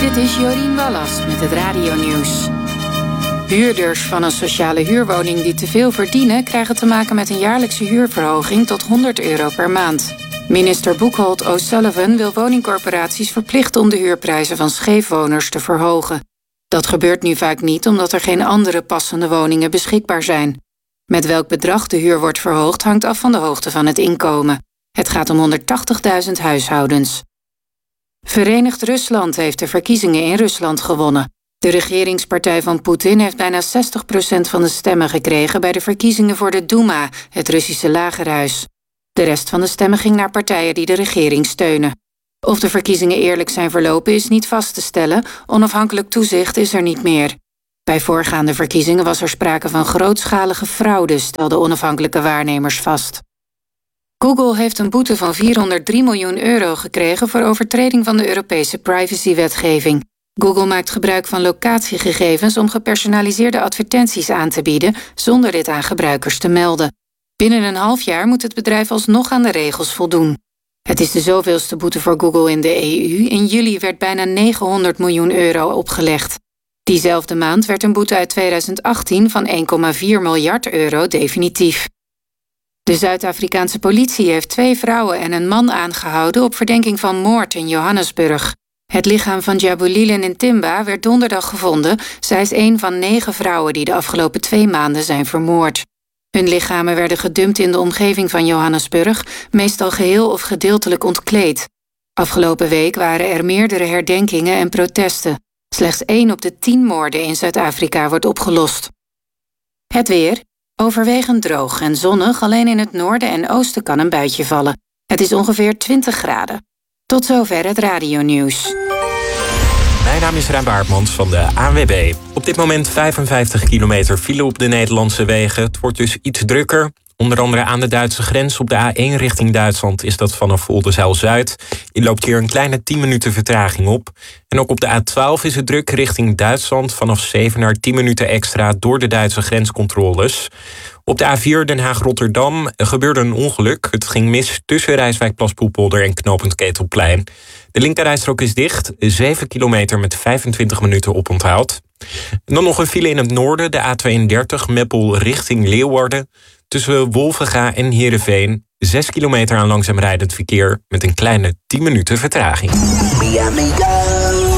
Dit is Jorien Wallast met het Radio-nieuws. Huurders van een sociale huurwoning die te veel verdienen krijgen te maken met een jaarlijkse huurverhoging tot €100 per maand. Minister Boekholt O'Sullivan wil woningcorporaties verplichten om de huurprijzen van scheefwoners te verhogen. Dat gebeurt nu vaak niet omdat er geen andere passende woningen beschikbaar zijn. Met welk bedrag de huur wordt verhoogd hangt af van de hoogte van het inkomen. Het gaat om 180.000 huishoudens. Verenigd Rusland heeft de verkiezingen in Rusland gewonnen. De regeringspartij van Poetin heeft bijna 60% van de stemmen gekregen bij de verkiezingen voor de Duma, het Russische lagerhuis. De rest van de stemmen ging naar partijen die de regering steunen. Of de verkiezingen eerlijk zijn verlopen is niet vast te stellen, onafhankelijk toezicht is er niet meer. Bij voorgaande verkiezingen was er sprake van grootschalige fraude, stelden onafhankelijke waarnemers vast. Google heeft een boete van €403 miljoen gekregen voor overtreding van de Europese privacywetgeving. Google maakt gebruik van locatiegegevens om gepersonaliseerde advertenties aan te bieden zonder dit aan gebruikers te melden. Binnen een half jaar moet het bedrijf alsnog aan de regels voldoen. Het is de zoveelste boete voor Google in de EU. In juli werd bijna €900 miljoen opgelegd. Diezelfde maand werd een boete uit 2018 van €1,4 miljard definitief. De Zuid-Afrikaanse politie heeft 2 vrouwen en een man aangehouden op verdenking van moord in Johannesburg. Het lichaam van Jabulile Ntimba werd donderdag gevonden. Zij is een van 9 vrouwen die de afgelopen 2 maanden zijn vermoord. Hun lichamen werden gedumpt in de omgeving van Johannesburg, meestal geheel of gedeeltelijk ontkleed. Afgelopen week waren er meerdere herdenkingen en protesten. Slechts 1 op de 10 moorden in Zuid-Afrika wordt opgelost. Het weer. Overwegend droog en zonnig, alleen in het noorden en oosten kan een buitje vallen. Het is ongeveer 20 graden. Tot zover het Radio-nieuws. Mijn naam is Ruim Baartmans van de ANWB. Op dit moment 55 kilometer file op de Nederlandse wegen. Het wordt dus iets drukker. Onder andere aan de Duitse grens op de A1 richting Duitsland is dat vanaf Oldenzaal-Zuid. Je loopt hier een kleine 10 minuten vertraging op. En ook op de A12 is het druk richting Duitsland. Vanaf Zevenaar 10 minuten extra door de Duitse grenscontroles. Op de A4 Den Haag-Rotterdam gebeurde een ongeluk. Het ging mis tussen Rijswijk-Plaspoelpolder en knooppunt Ketelplein. De linkerrijstrook is dicht, 7 kilometer met 25 minuten oponthoud. En dan nog een file in het noorden, de A32 Meppel richting Leeuwarden. Tussen Wolvenga en Heerenveen 6 kilometer aan langzaam rijdend verkeer met een kleine 10 minuten vertraging. Mi amigo.